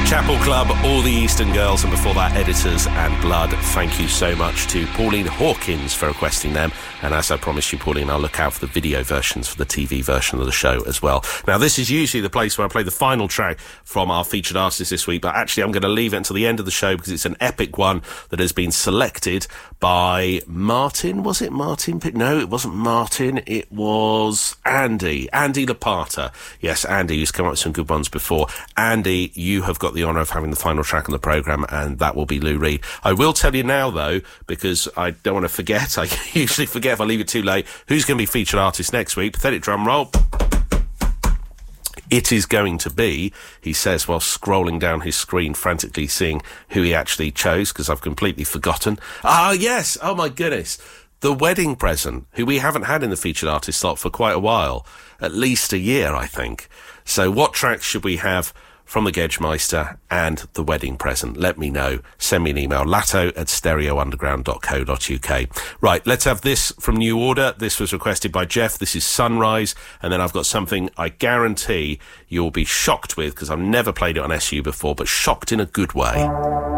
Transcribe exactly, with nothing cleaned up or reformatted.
Chapel Club, All the Eastern Girls, and before that, Editors and Blood. Thank you so much to Pauline Hawkins for requesting them. And as I promised you, Pauline, I'll look out for the video versions for the T V version of the show as well. Now, this is usually the place where I play the final track from our featured artist this week, but actually I'm going to leave it until the end of the show because it's an epic one that has been selected by Martin. Was it Martin? No, it wasn't Martin. It was Andy. Andy Lapata. Yes, Andy, who's come up with some good ones before. Andy, you have got the honour of having the final track on the programme, and that will be Lou Reed. I will tell you now, though, because I don't want to forget. I usually forget if I leave it too late. Who's going to be featured artist next week? Pathetic drum roll. It is going to be, he says, while scrolling down his screen, frantically seeing who he actually chose, because I've completely forgotten. Ah, yes! Oh, my goodness. The Wedding Present, who we haven't had in the featured artist slot for quite a while. At least a year, I think. So what tracks should we have from the Gedgemeister and The Wedding Present? Let me know. Send me an email, latto at stereo underground dot co dot uk. Right, let's have this from New Order. This was requested by Jeff. This is Sunrise. And then I've got something I guarantee you'll be shocked with, because I've never played it on S U before, but shocked in a good way.